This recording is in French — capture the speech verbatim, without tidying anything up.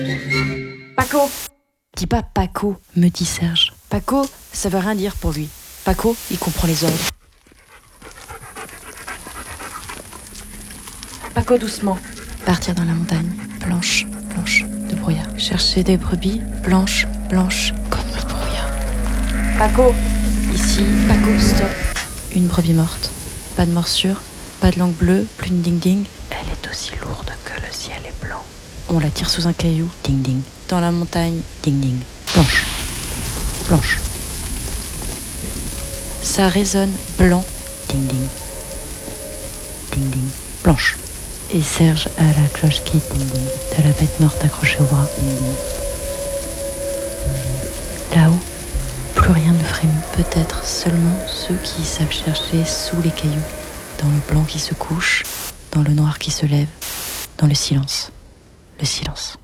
Paco! Dis pas Paco, me dit Serge. Paco, ça veut rien dire pour lui. Paco, il comprend les ordres. Paco, doucement. Partir dans la montagne, blanche, blanche, de brouillard. Chercher des brebis, blanches, blanches, comme le brouillard. Paco, ici, Paco, stop. Une brebis morte, pas de morsure, pas de langue bleue, plus de ding-ding. Elle est aussi lourde que le ciel est blanc. On la tire sous un caillou, ding-ding. Dans la montagne, ding-ding. Blanche, blanche. Ça résonne, blanc, ding-ding. Ding-ding, blanche. Et Serge a la cloche qui ding-ding, de la bête morte accrochée au bras. Ding-ding. Là-haut, plus rien ne frémit. Peut-être seulement ceux qui savent chercher sous les cailloux, dans le blanc qui se couche, dans le noir qui se lève, dans le silence. Le silence.